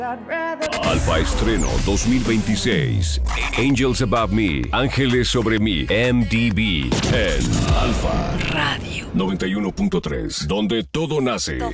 Alfa Estreno 2026. Angels Above Me, Ángeles sobre mí, MDB, en Alfa Radio 91.3, donde todo nace.